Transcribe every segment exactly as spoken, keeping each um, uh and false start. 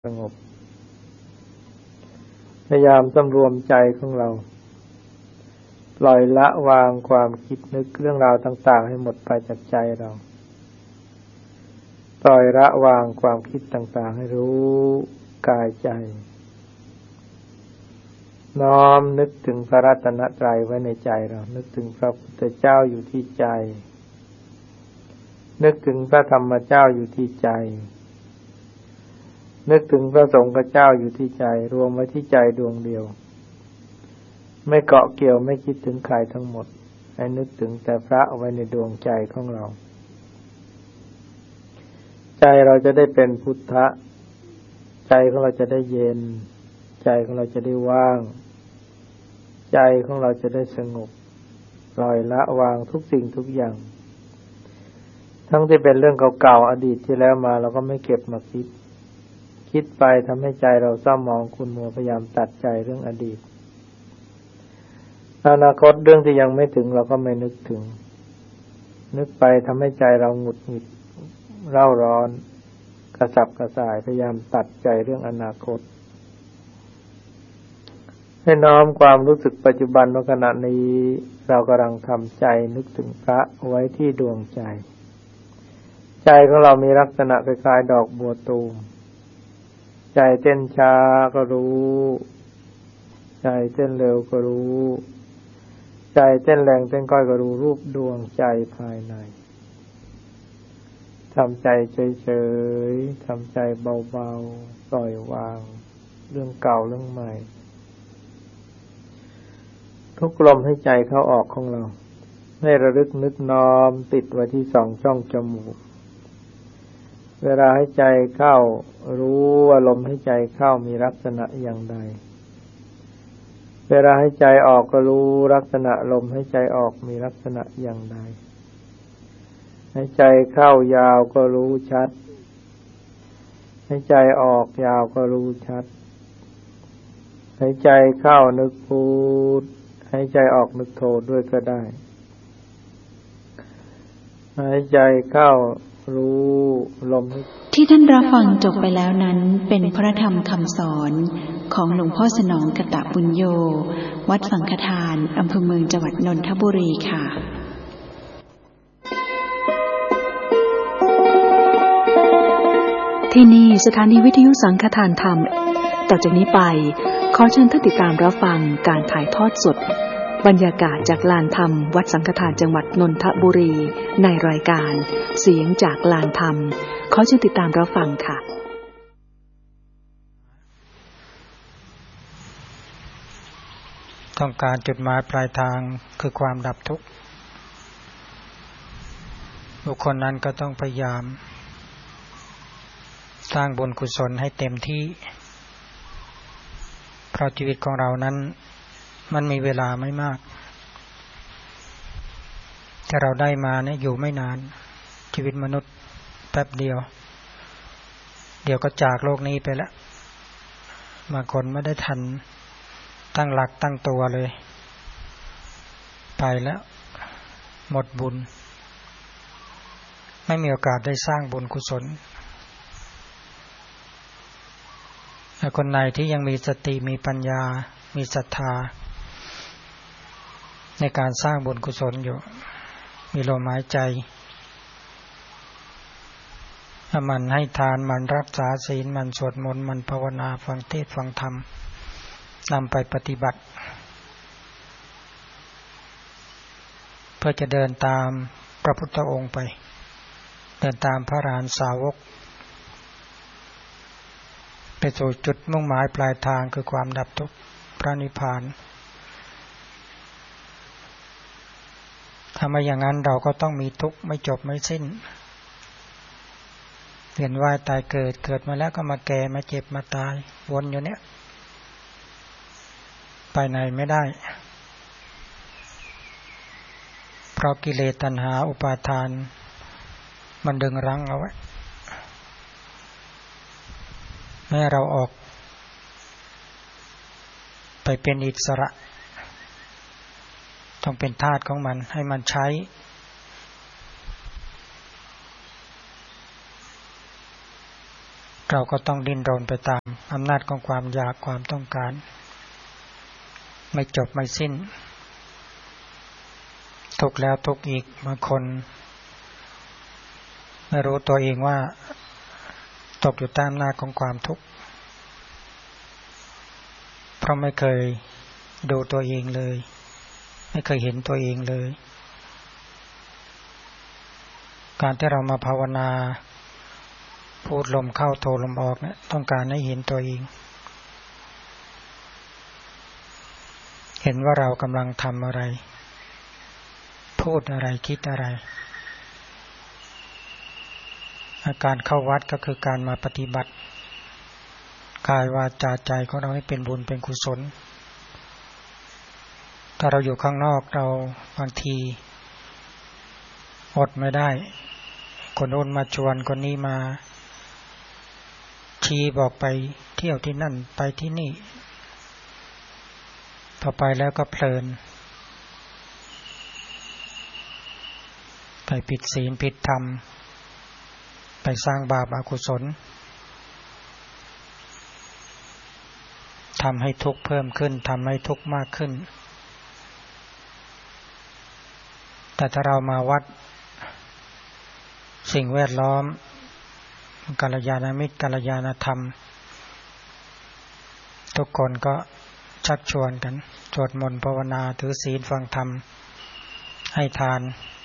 สงบพยายามสำรวมใจของเราปล่อยละวางความคิดนึกเรื่องราวต่างๆให้หมดไปจากใจเราปล่อยละวางความคิดต่างๆให้รู้กายใจน้อมนึกถึงพระรัตนตรัยไว้ในใจเรานึกถึงพระพุทธเจ้าอยู่ที่ใจนึกถึงพระธรรมเจ้าอยู่ที่ใจนึกถึงพระสงฆ์เจ้าอยู่ที่ใจรวมไว้ที่ใจดวงเดียวไม่เกาะเกี่ยวไม่คิดถึงใครทั้งหมดให้นึกถึงแต่พระเอาไว้ในดวงใจของเราใจเราจะได้เป็นพุทธะใจของเราจะได้เย็นใจของเราจะได้ว่างใจของเราจะได้สงบปล่อยละวางทุกสิ่งทุกอย่างทั้งที่เป็นเรื่องเก่าๆอดีตที่แล้วมาเราก็ไม่เก็บมาคิดคิดไปทำให้ใจเราเศร้าหมองขุ่นมัวพยายามตัดใจเรื่องอดีตอนาคตเรื่องที่ยังไม่ถึงเราก็ไม่นึกถึงนึกไปทำให้ใจเราหงุดหงิดเร่าร้อนกระสับกระส่ายพยายามตัดใจเรื่องอนาคตให้น้อมความรู้สึกปัจจุบันว่าขณะนี้เรากำลังทำใจนึกถึงพระไว้ที่ดวงใจใจของเรามีลักษณะคล้ายๆดอกบัวตูมใจเต้นช้าก็รู้ใจเต้นเร็วก็รู้ใจเต้นแรงเต้นก้อยก็รู้รูปดวงใจภายในทำใจเฉยๆทำใจเบาๆปล่อยวางเรื่องเก่าเรื่องใหม่ทุกลมให้ใจเข้าออกของเราให้ระลึกนึกน้อมติดไว้ที่สองช่องจมูกเวลาให้ใจเข้ารู้ว่าลมให้ใจเข้ามีลักษณะอย่างใดเวลาให้ใจออกก็รู้ลักษณะลมให้ใจออกมีลักษณะอย่างใดให้ใจเข้ายาวก็รู้ชัดให้ใจออกยาวก็รู้ชัดให้ใจเข้านึกพุทให้ใจออกนึกโธด้วยก็ได้ให้ใจเข้ารู้ลมที่ท่านรับฟังจบไปแล้วนั้นเป็นพระธรรมคำสอนของหลวงพ่อสนองกตบุญโยวัดสังฆทานอำเภอเมืองจังหวัดนนทบุรีค่ะที่นี่สถานีวิทยุสังฆทานธรรมต่อจากนี้ไปขอเชิญท่านติดตามรับฟังการถ่ายทอดสดบรรยากาศจากลานธรรมวัดสังฆทานจังหวัดนนทบุรีในรายการเสียงจากลานธรรมขอเชิญติดตามรับฟังค่ะต้องการจุดหมายปลายทางคือความดับทุกข์บุคคลนั้นก็ต้องพยายามสร้างบุญกุศลให้เต็มที่เพราะชีวิตของเรานั้นมันมีเวลาไม่มากที่เราได้มาเนี่ยอยู่ไม่นานชีวิตมนุษย์แป๊บเดียวเดี๋ยวก็จากโลกนี้ไปแล้วบางคนไม่ได้ทันตั้งหลักตั้งตัวเลยไปแล้วหมดบุญไม่มีโอกาสได้สร้างบุญกุศลแต่คนไหนที่ยังมีสติมีปัญญามีศรัทธาในการสร้างบุญกุศลอยู่มีลมหายใจมันให้ทานมันรักษาศีลมันสวดมนต์มันภาวนาฟังเทศน์ฟังธรรมนำไปปฏิบัติเพื่อจะเดินตามพระพุทธองค์ไปเดินตามพระอรหันตสาวกไปสู่จุดมุ่งหมายปลายทางคือความดับทุกข์พระนิพพานถ้าไม่อย่างนั้นเราก็ต้องมีทุกข์ไม่จบไม่สิ้นเวียนว่ายตายเกิดเกิดมาแล้วก็มาแก่มาเจ็บมาตายวนอยู่เนี้ยไปไหนไม่ได้เพราะกิเลสตัณหาอุปาทานมันดึงรั้งเอาไว้แม้เราออกไปเป็นอิสระต้องเป็นทาสของมันให้มันใช้เราก็ต้องดิ้นรนไปตามอำนาจของความอยากความต้องการไม่จบไม่สิ้นทุกข์แล้วทุกข์อีกบางคนไม่รู้ตัวเองว่าตกอยู่ใต้อำนาจของความทุกข์เพราะไม่เคยดูตัวเองเลยไม่เคยเห็นตัวเองเลยการที่เรามาภาวนาพูดลมเข้าโทลมออกเนี่ยต้องการให้เห็นตัวเองเห็นว่าเรากำลังทำอะไรพูดอะไรคิดอะไรอาการเข้าวัดก็คือการมาปฏิบัติกายวาจาใจของเราให้เป็นบุญเป็นกุศลถ้าเราอยู่ข้างนอกเราบางทีอดไม่ได้คนโน้นมาชวนคนนี้มาชี้บอกไปเที่ยวที่นั่นไปที่นี่ต่อไปแล้วก็เพลินไปผิดศีลผิดธรรมไปสร้างบาปอกุศลทำให้ทุกข์เพิ่มขึ้นทำให้ทุกข์มากขึ้นแต่ถ้าเรามาวัดสิ่งแวดล้อมกัลยาณมิตรกัลยาณธรรมทุกคนก็ชักชวนกันสวดมนต์ภาวนาถือศีลฟังธรรมให้ทาน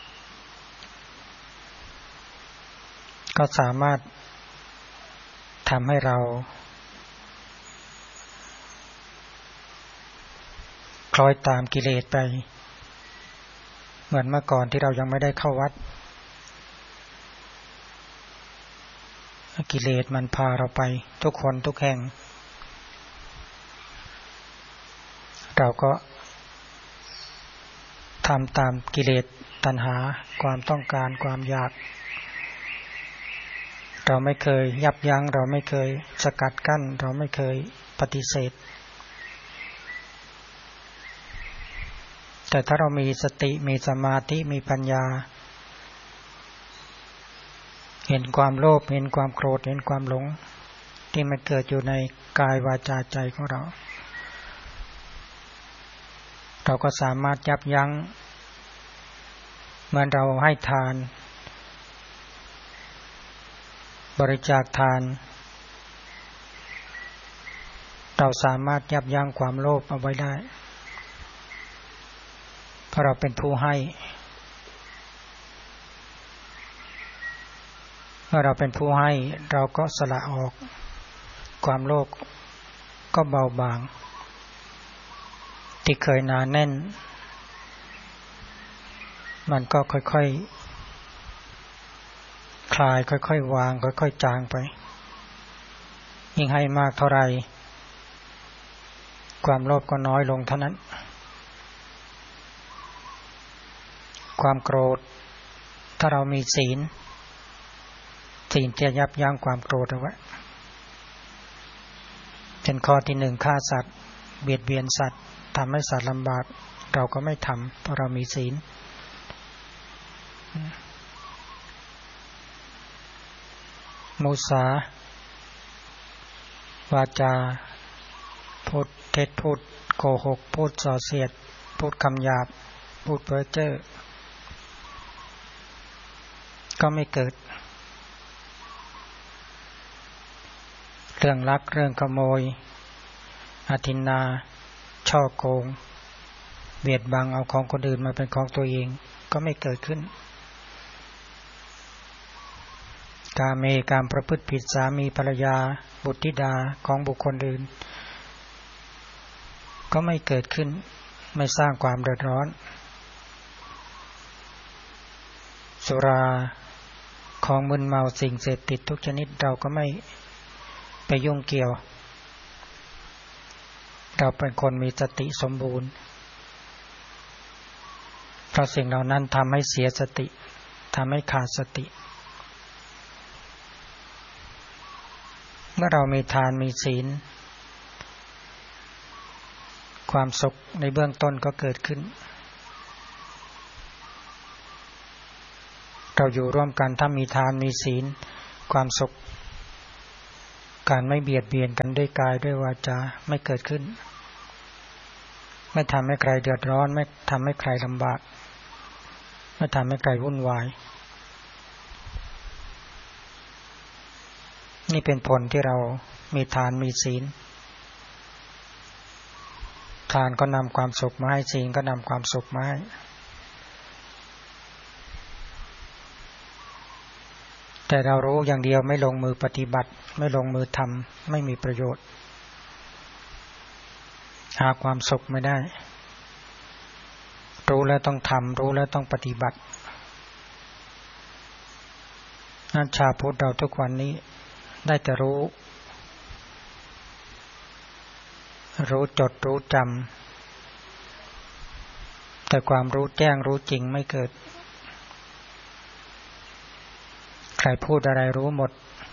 ก็สามารถทำให้เราคล้อยตามกิเลสไปเหมือนเมื่อก่อนที่เรายังไม่ได้เข้าวัดกิเลสมันพาเราไปทุกคนทุกแห่งเราก็ทำตามกิเลสตัณหาความต้องการความอยากเราไม่เคยยับยั้งเราไม่เคยสกัดกั้นเราไม่เคยปฏิเสธแต่ถ้าเรามีสติมีสมาธิมีปัญญาเห็นความโลภเห็นความโกรธเห็นความหลงที่มันเกิดอยู่ในกายวาจาใจของเราเราก็สามารถยับยั้งเหมือนเราให้ทานบริจาคทานเราสามารถยับยั้งความโลภเอาไว้ได้เพราะเราเป็นผู้ให้เมื่อเราเป็นผู้ให้เราก็สละออกความโลภก็เบาบางที่เคยหนาแน่นมันก็ค่อยๆคลายค่อยๆวางค่อยๆจางไปยิ่งให้มากเท่าไรความโลภก็น้อยลงเท่านั้นความโกรธถ้าเรามีศีลศีลจะยับยั้งความโกรธเอาไว้เป็นข้อที่หนึ่งฆ่าสัตว์เบียดเบียนสัตว์ทำให้สัตว์ลำบากเราก็ไม่ทำเพราะเรามีศีลมุสาวาจาพูดเท็จพูดโกหกพูดส่อเสียดพูดคำหยาบพูดเพ้อเจ้อก็ไม่เกิดเรื่องลักเรื่องขโมยอทินนาช่อโกงเบียดบังเอาของคนอื่นมาเป็นของตัวเองก็ไม่เกิดขึ้นกาเมการประพฤติผิดสามีภรรยาบุตรธิดาของบุคคลอื่นก็ไม่เกิดขึ้นไม่สร้างความเดือดร้อนสุราของมึนเมาสิ่งเสพติดทุกชนิดเราก็ไม่ไปยุ่งเกี่ยวเราเป็นคนมีสติสมบูรณ์เพราะสิ่งเหล่านั้นทำให้เสียสติทำให้ขาดสติเมื่อเรามีทานมีศีลความสุขในเบื้องต้นก็เกิดขึ้นเราอยู่ร่วมกันถ้ามีทานมีศีลความสุขการไม่เบียดเบียนกันด้วยกายด้วยวาจาไม่เกิดขึ้นไม่ทำให้ใครเดือดร้อนไม่ทำให้ใครลำบากไม่ทำให้ใครวุ่นวายนี่เป็นผลที่เรามีทานมีศีลทานก็นำความสุขมาให้ศีลก็นำความสุขมาให้แต่เรารู้อย่างเดียวไม่ลงมือปฏิบัติไม่ลงมือทำไม่มีประโยชน์หาความสุขไม่ได้รู้แล้วต้องทำรู้แล้วต้องปฏิบัตินั่นชาวพุทธเราทุกวันนี้ได้แต่รู้รู้จดรู้จำแต่ความรู้แจ้งรู้จริงไม่เกิดใครพูดอะไรรู้หมด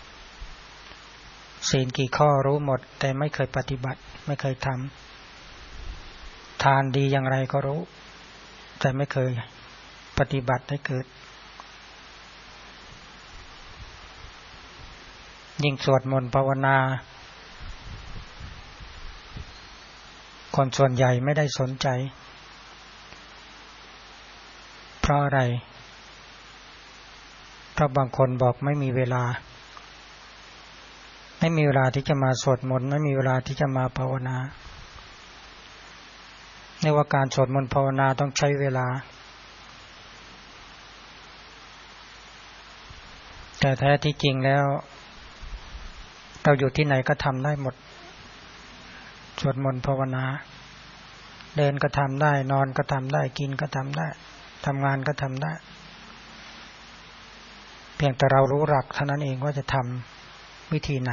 ศีลกี่ข้อรู้หมดแต่ไม่เคยปฏิบัติไม่เคยทำทานดีอย่างไรก็รู้แต่ไม่เคยปฏิบัติให้เกิดยิ่งสวดมนต์ภาวนาคนส่วนใหญ่ไม่ได้สนใจเพราะอะไรเพราะบางคนบอกไม่มีเวลาไม่มีเวลาที่จะมาสวดมนต์ไม่มีเวลาที่จะมาภาวนาในว่าการสวดมนต์ภาวนาต้องใช้เวลาแต่แท้ที่จริงแล้วเราอยู่ที่ไหนก็ทำได้หมดสวดมนต์ภาวนาเดินก็ทำได้นอนก็ทำได้กินก็ทำได้ทำงานก็ทำได้เพียงแต่เรารู้หลักเท่านั้นเองว่าจะทำวิธีไหน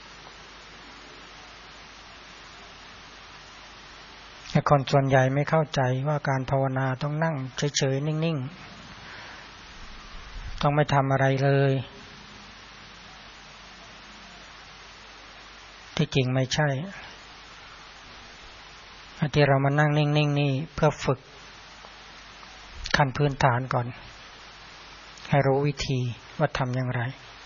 แต่คนส่วนใหญ่ไม่เข้าใจว่าการภาวนาต้องนั่งเฉยๆนิ่งๆต้องไม่ทำอะไรเลยที่จริงไม่ใช่ที่เรามานั่งนิ่งๆนี่เพื่อฝึกขั้นพื้นฐานก่อนให้รู้วิธีว่าทำอย่างไร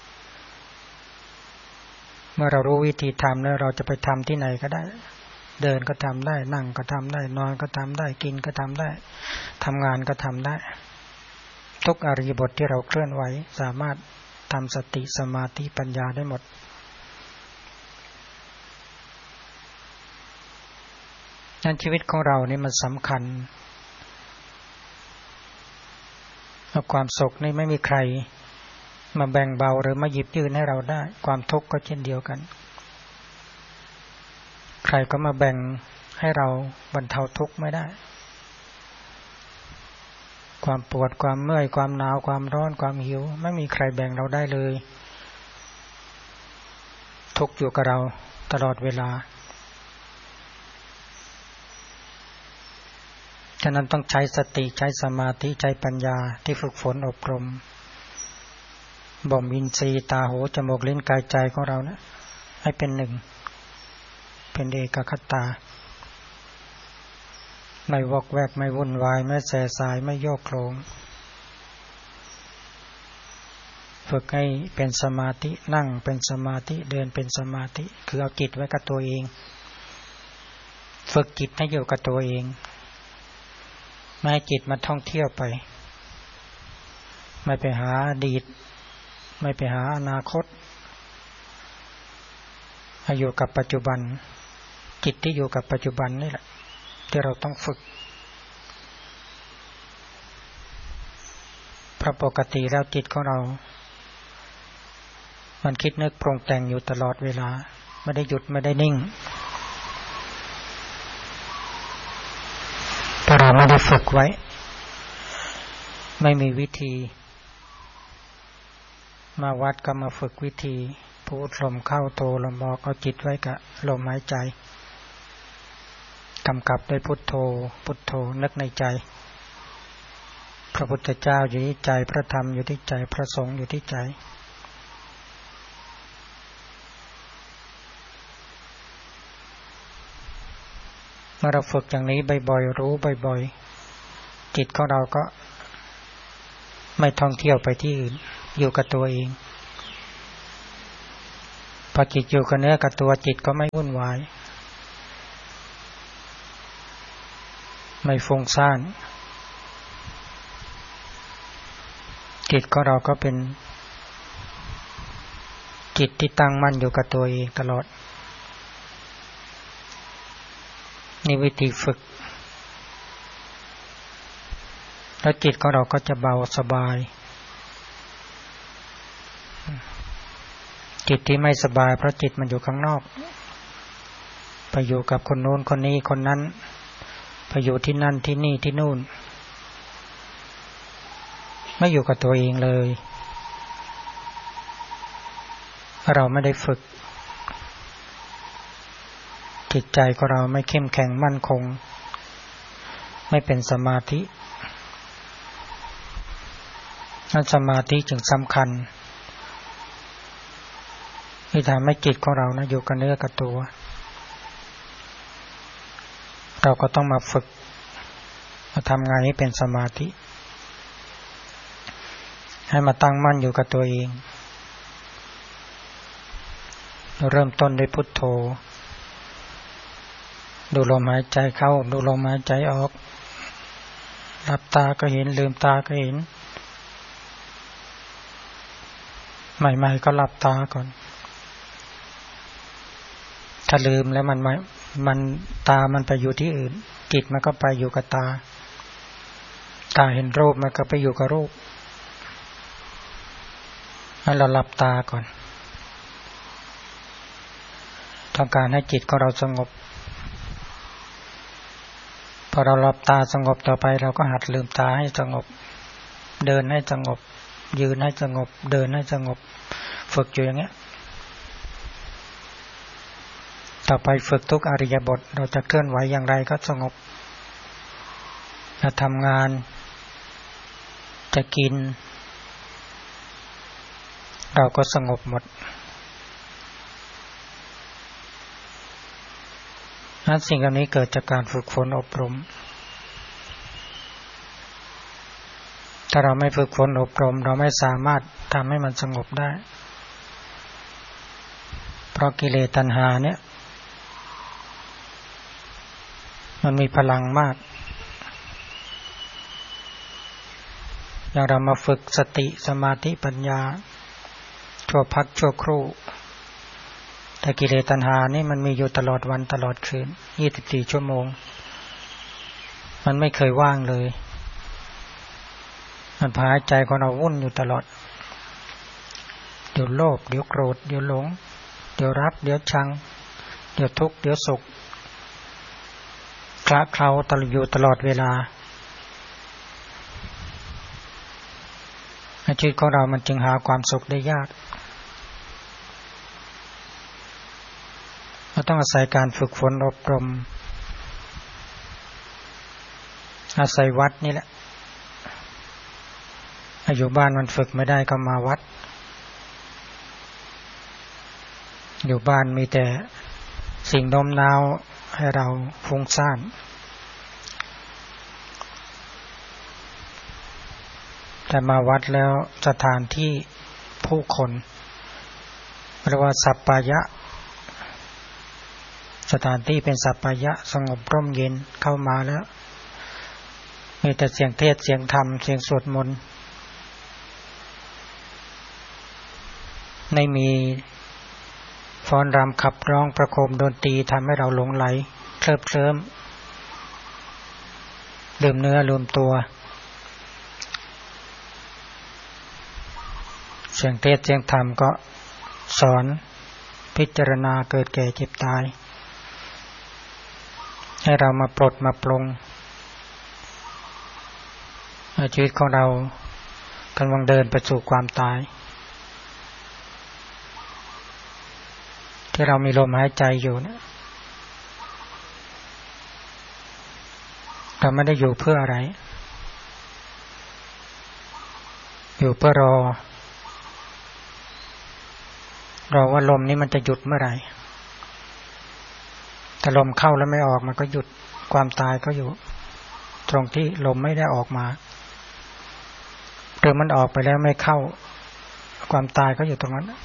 เมื่อเรารู้วิธีทำแล้วเราจะไปทำที่ไหนก็ได้เดินก็ทำได้นั่งก็ทำได้นอนก็ทำได้กินก็ทำได้ทำงานก็ทำได้ทุกอริยบทที่เราเคลื่อนไหวสามารถทำสติสมาธิปัญญาได้หมดงั้นชีวิตของเรานี่มันสำคัญความสุขนี่ไม่มีใครมาแบ่งเบาหรือมาหยิบยื่นให้เราได้ความทุกข์ก็เช่นเดียวกันใครก็มาแบ่งให้เราบรรเทาทุกข์ไม่ได้ความปวดความเมื่อยความหนาวความร้อนความหิวไม่มีใครแบ่งเราได้เลยทุกข์อยู่กับเราตลอดเวลาฉะนั้นต้องใช้สติใช้สมาธิใช้ปัญญาที่ฝึกฝนอบรมบ่มอินทรีย์ตาหูจมูกลิ้นกายใจของเรานะให้เป็นหนึ่งเป็นเอกคตาไม่วอกแวกไม่วุ่นวายไม่แส่สายไม่โยกโคลงฝึกให้เป็นสมาธินั่งเป็นสมาธิเดินเป็นสมาธิคือเอาจิตไว้กับตัวเองฝึกจิตให้อยู่กับตัวเองไม่ให้จิตมันท่องเที่ยวไปไม่ไปหาอดีตไม่ไปหาอนาคตให้อยู่กับปัจจุบันจิตที่อยู่กับปัจจุบันนี่แหละที่เราต้องฝึกเพราะปกติแล้วจิตของเรามันคิดนึกปรุงแต่งอยู่ตลอดเวลาไม่ได้หยุดไม่ได้นิ่งถ้าเราไม่ได้ฝึกไว้ไม่มีวิธีมาวัดก็มาฝึกวิธีพูดลมเข้าโทลมออกเอาจิตไว้กับลมหายใจกำกับด้วยพุทโธพุทโธนึกในใจพระพุทธเจ้าอยู่ที่ใจพระธรรมอยู่ที่ใจพระสงฆ์อยู่ที่ใจเมื่อเราฝึกอย่างนี้บ่อยๆรู้บ่อยๆจิตของเราก็ไม่ท่องเที่ยวไปที่อื่นอยู่กับตัวเองพอจิตอยู่กับเนื้อกับตัวจิตก็ไม่วุ่นวายไม่ฟุ้งซ่านจิตของเราก็เป็นจิตที่ตั้งมั่นอยู่กับตัวเองตลอดนี่วิธีฝึกแล้วจิตของเราก็จะเบาสบายจิตที่ไม่สบายเพราะจิตมันอยู่ข้างนอกไปอยู่กับคนโน้นคนนี้คนนั้นไปอยู่ที่นั่นที่นี่ที่นู่นไม่อยู่กับตัวเองเลยเราไม่ได้ฝึกจิตใจของเราไม่เข้มแข็งมั่นคงไม่เป็นสมาธินั่นสมาธิจึงสำคัญที่ทำให้จิตของเรานะอยู่กับเนื้อกับตัวเราก็ต้องมาฝึกมาทำงานให้เป็นสมาธิให้มาตั้งมั่นอยู่กับตัวเองเราเริ่มต้นด้วยพุทโธดูลมหายใจเข้าดูลมหายใจออกหลับตาก็เห็นลืมตาก็เห็นใหม่ๆก็หลับตาก่อนถ้าลืมแล้วมันมันตามันไปอยู่ที่อื่นจิตมันก็ไปอยู่กับตาตาเห็นรูปมันก็ไปอยู่กับรูปให้เราหลับตาก่อนต้องการให้จิตของเราสงบพอเราหลับตาสงบต่อไปเราก็หัดลืมตาให้สงบเดินให้สงบยืนให้สงบเดินให้สงบฝึกอยู่อย่างเงี้ยต่อไปฝึกทุกอริยบทเราจะเคลื่อนไหวอย่างไรก็สงบจะทำงานจะกินเราก็สงบหมดนั้นสิ่งเหล่านี้เกิดจากการฝึกฝนอบรมถ้าเราไม่ฝึกฝนอบรมเราไม่สามารถทำให้มันสงบได้เพราะกิเลสตัณหาเนี่ยมันมีพลังมากอย่างเรามาฝึกสติสมาธิปัญญาชั่วพักชั่วครู่แต่กิเลสตัณหานี่มันมีอยู่ตลอดวันตลอดคืนยี่สิบสี่ชั่วโมงมันไม่เคยว่างเลยมันพาใจของเราวุ่นอยู่ตลอดเดี๋ยวโลภเดี๋ยวโกรธเดี๋ยวหลงเดี๋ยวรักเดี๋ยวชังเดี๋ยวทุกข์เดี๋ยวสุขคละเคล้าตลอดอยู่ตลอดเวลาชีวิตของเรามันจึงหาความสุขได้ยากเราต้องอาศัยการฝึกฝนอบรมอาศัยวัดนี่แหละอยู่บ้านมันฝึกไม่ได้ก็มาวัดอยู่บ้านมีแต่สิ่งโน้มน้าวให้เราฟุ้งซ่านแต่มาวัดแล้วสถานที่ผู้คนเรียกว่าสัปปายะสถานที่เป็นสัปปายะสงบร่มเย็นเข้ามาแล้วมีแต่เสียงเทศน์เสียงธรรมเสียงสวดมนต์ไม่มีฟ้อนรำขับร้องประโคมดนตรีทำให้เราหลงไหลเคลิบเคลิ้มลืมเนื้อลืมตัวเสียงเทศน์เสียงธรรมก็สอนพิจารณาเกิดแก่เจ็บตายให้เรามาปลดมาปลงชีวิตของเรากำลังเดินไปสู่ความตายที่เรามีลมหายใจอยู่เนี่ยเราไม่ได้อยู่เพื่ออะไรอยู่เพื่อรอรอว่าลมนี้มันจะหยุดเมื่อไหร่ถ้าลมเข้าแล้วไม่ออกมันก็หยุดความตายก็อยู่ตรงที่ลมไม่ได้ออกมาหรือมันออกไปแล้วไม่เข้าความตายก็อยู่ตรงนั้น